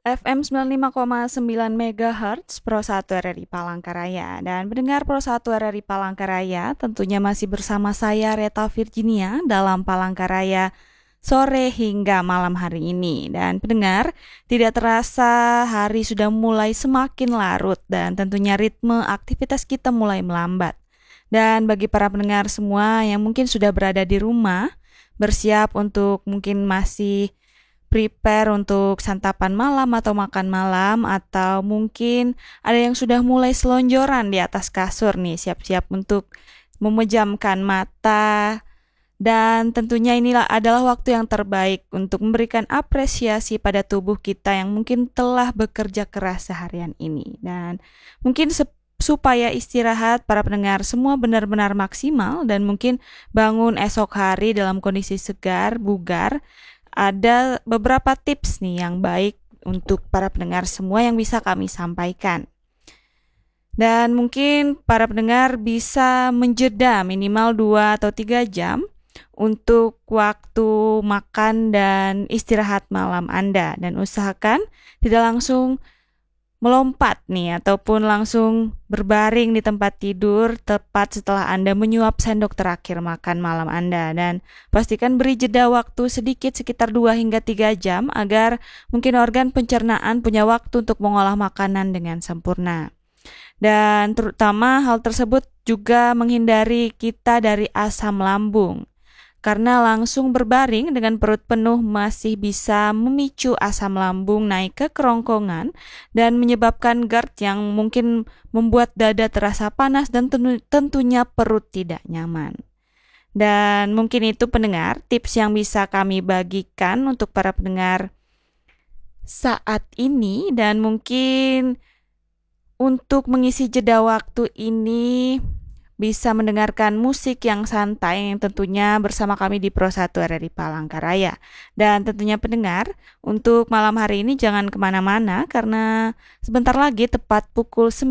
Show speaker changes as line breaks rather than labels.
FM 95,9 MHz Pro 1 RRI Palangkaraya. Dan pendengar Pro 1 RRI Palangkaraya, tentunya masih bersama saya Reta Virginia dalam Palangkaraya sore hingga malam hari ini. Dan pendengar, tidak terasa hari sudah mulai semakin larut dan tentunya ritme aktivitas kita mulai melambat. Dan bagi para pendengar semua yang mungkin sudah berada di rumah, bersiap untuk mungkin masih prepare untuk santapan malam atau makan malam, atau mungkin ada yang sudah mulai selonjoran di atas kasur nih, siap-siap untuk memejamkan mata. Dan tentunya inilah adalah waktu yang terbaik untuk memberikan apresiasi pada tubuh kita yang mungkin telah bekerja keras seharian ini. Dan mungkin supaya istirahat para pendengar semua benar-benar maksimal dan mungkin bangun esok hari dalam kondisi segar, bugar, ada beberapa tips nih yang baik untuk para pendengar semua yang bisa kami sampaikan. Dan mungkin para pendengar bisa menjeda minimal 2 atau 3 jam untuk waktu makan dan istirahat malam Anda. Dan usahakan tidak langsung melompat nih ataupun langsung berbaring di tempat tidur tepat setelah Anda menyuap sendok terakhir makan malam Anda, dan pastikan beri jeda waktu sedikit sekitar 2 hingga 3 jam agar mungkin organ pencernaan punya waktu untuk mengolah makanan dengan sempurna. Dan terutama hal tersebut juga menghindari kita dari asam lambung, karena langsung berbaring dengan perut penuh masih bisa memicu asam lambung naik ke kerongkongan dan menyebabkan GERD yang mungkin membuat dada terasa panas dan tentunya perut tidak nyaman. Dan mungkin itu pendengar, tips yang bisa kami bagikan untuk para pendengar saat ini. Dan mungkin untuk mengisi jeda waktu ini bisa mendengarkan musik yang santai yang tentunya bersama kami di Pro 1 RRI Palangkaraya. Dan tentunya pendengar, untuk malam hari ini jangan kemana-mana karena sebentar lagi tepat pukul 9